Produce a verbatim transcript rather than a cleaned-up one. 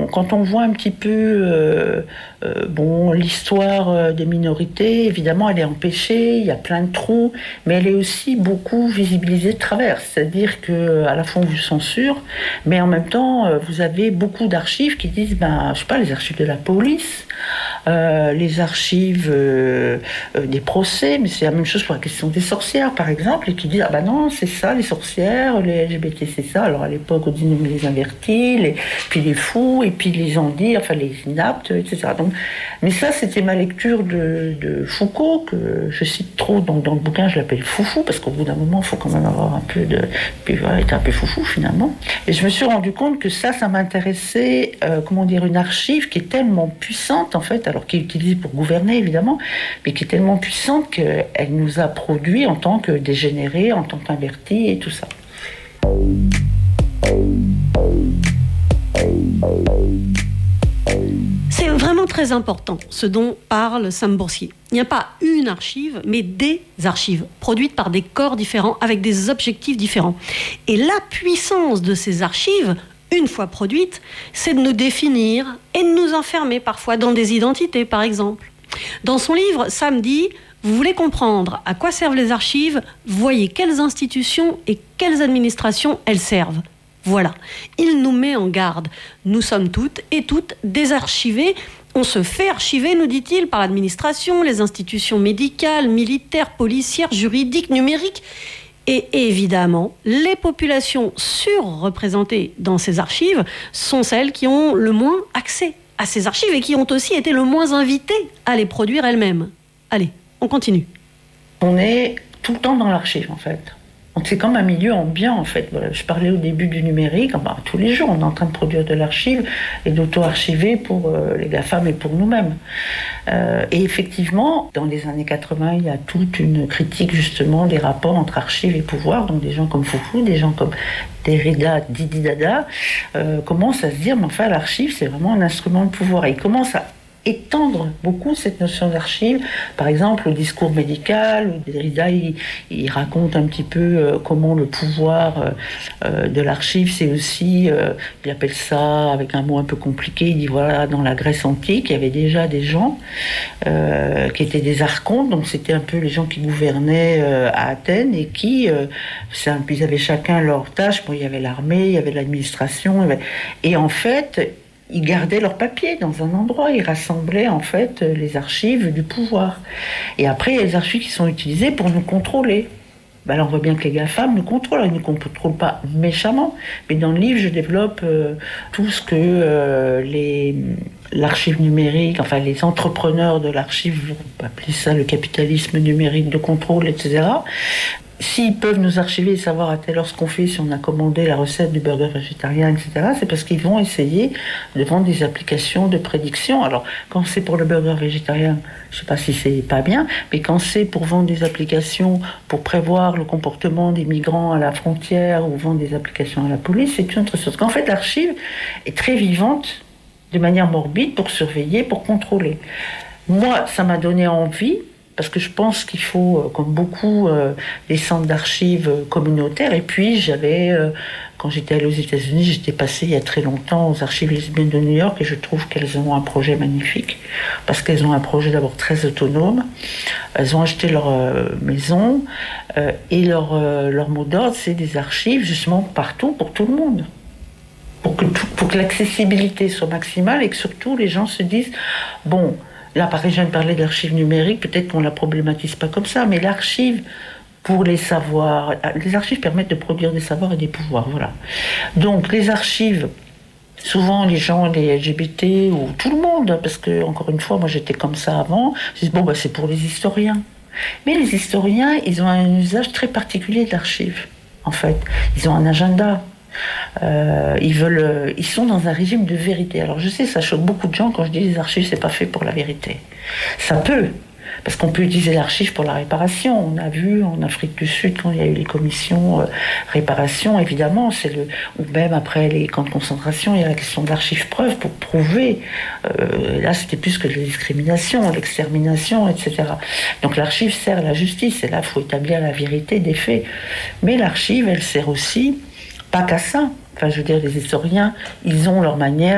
quand on voit un petit peu euh, euh, bon, l'histoire euh, des minorités, évidemment, elle est empêchée, il y a plein de trous, mais elle est aussi beaucoup visibilisée de travers. C'est-à-dire qu'à la fois, on vous censure, mais en même temps, euh, vous avez beaucoup d'archives qui disent, ben, je sais pas, les archives de la police, euh, les archives euh, euh, des procès, mais c'est la même chose pour la question des sorcières, par exemple, et qui disent, ah ben non, c'est ça, les sorcières, les L G B T, c'est ça. Alors à l'époque, on disait les invertis, les, puis les fous, et puis les andis, enfin les inaptes, et cetera. Donc, mais ça, c'était ma lecture de, de Foucault, que je cite trop dans, dans le bouquin, je l'appelle Foufou, parce qu'au bout d'un moment, il faut quand même avoir un peu de... Puis voilà, être un peu foufou, finalement. Et je me suis rendu compte que ça, ça m'intéressait, euh, comment dire, une archive qui est tellement puissante, en fait, alors qui est utilisée pour gouverner, évidemment, mais qui est tellement puissante qu'elle nous a produit en tant que dégénérés, en tant qu'invertis, et tout ça. C'est vraiment très important, ce dont parle Sam Boursier. Il n'y a pas une archive, mais des archives, produites par des corps différents, avec des objectifs différents. Et la puissance de ces archives, une fois produites, c'est de nous définir et de nous enfermer parfois dans des identités, par exemple. Dans son livre, Sam dit « Vous voulez comprendre à quoi servent les archives, voyez quelles institutions et quelles administrations elles servent. » Voilà, il nous met en garde. Nous sommes toutes et toutes désarchivées. On se fait archiver, nous dit-il, par l'administration, les institutions médicales, militaires, policières, juridiques, numériques. Et évidemment, les populations surreprésentées dans ces archives sont celles qui ont le moins accès à ces archives et qui ont aussi été le moins invitées à les produire elles-mêmes. Allez, on continue. On est tout le temps dans l'archive, en fait. C'est comme un milieu ambiant, en fait. Voilà, je parlais au début du numérique. Bah, tous les jours, on est en train de produire de l'archive et d'auto-archiver pour euh, les GAFAM et pour nous-mêmes. Euh, et effectivement, dans les années quatre-vingts, il y a toute une critique, justement, des rapports entre archives et pouvoir. Donc des gens comme Foufou, des gens comme Derrida, Didi Dada, euh, commencent à se dire, mais enfin, l'archive, c'est vraiment un instrument de pouvoir. Et ils commencent à étendre beaucoup cette notion d'archive. Par exemple, le discours médical, Derrida, il, il raconte un petit peu euh, comment le pouvoir euh, euh, de l'archive, c'est aussi, euh, il appelle ça avec un mot un peu compliqué, il dit voilà, dans la Grèce antique, il y avait déjà des gens euh, qui étaient des archontes, donc c'était un peu les gens qui gouvernaient euh, à Athènes et qui, euh, c'est un, ils avaient chacun leur tâche. Bon, il y avait l'armée, il y avait l'administration, il y avait, et en fait, ils gardaient leurs papiers dans un endroit, ils rassemblaient en fait les archives du pouvoir. Et après, il y a les archives qui sont utilisées pour nous contrôler. Ben alors on voit bien que les GAFAM nous contrôlent, ils ne nous contrôlent pas méchamment, mais dans le livre, je développe euh, tout ce que euh, les, l'archive numérique, enfin les entrepreneurs de l'archive, on peut appeler ça le capitalisme numérique de contrôle, et cetera, s'ils peuvent nous archiver et savoir à telle heure ce qu'on fait, si on a commandé la recette du burger végétarien, et cetera, c'est parce qu'ils vont essayer de vendre des applications de prédiction. Alors, quand c'est pour le burger végétarien, je ne sais pas si c'est pas bien, mais quand c'est pour vendre des applications pour prévoir le comportement des migrants à la frontière ou vendre des applications à la police, c'est une autre chose. En fait, l'archive est très vivante, de manière morbide, pour surveiller, pour contrôler. Moi, ça m'a donné envie, parce que je pense qu'il faut, comme beaucoup, euh, des centres d'archives communautaires. Et puis, j'avais, euh, quand j'étais allée aux États-Unis, j'étais passée il y a très longtemps aux archives lesbiennes de New York, et je trouve qu'elles ont un projet magnifique, parce qu'elles ont un projet d'abord très autonome. Elles ont acheté leur euh, maison, euh, et leur, euh, leur mot d'ordre, c'est des archives, justement, partout, pour tout le monde. Pour que, tout, pour que l'accessibilité soit maximale, et que surtout, les gens se disent, bon, là, pareil, je viens de parler de l'archive numérique, peut-être qu'on ne la problématise pas comme ça, mais l'archive, pour les savoirs, les archives permettent de produire des savoirs et des pouvoirs, voilà. Donc, les archives, souvent les gens, les L G B T, ou tout le monde, parce que, encore une fois, moi j'étais comme ça avant, je dis, bon, bah, c'est pour les historiens. Mais les historiens, ils ont un usage très particulier de l'archive, en fait. Ils ont un agenda. Euh, ils veulent, ils sont dans un régime de vérité. Alors je sais, ça choque beaucoup de gens quand je dis les archives, c'est pas fait pour la vérité. Ça peut, parce qu'on peut utiliser l'archive pour la réparation. On a vu en Afrique du Sud quand il y a eu les commissions euh, réparation, évidemment, c'est le, ou même après les camps de concentration, il y a la question de l'archive preuve pour prouver. Euh, là, c'était plus que de la discrimination, l'extermination, et cetera. Donc l'archive sert à la justice, et là, il faut établir la vérité des faits. Mais l'archive, elle sert aussi pas qu'à ça. Enfin, je veux dire, les historiens, ils ont leur manière